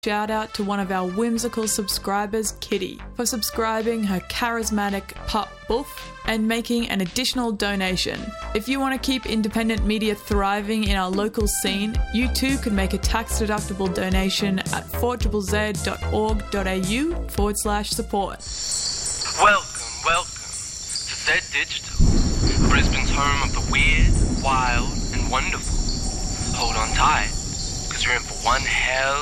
Shout out to one of our whimsical subscribers, Kitty, for subscribing her charismatic pup Boof and making an additional donation. If you want to keep independent media thriving in our local scene, you too can make a tax-deductible donation at 4ZZZ.org.au/support. Welcome to Z Digital, Brisbane's home of the weird, wild and wonderful. Hold on tight, because you're in for one hell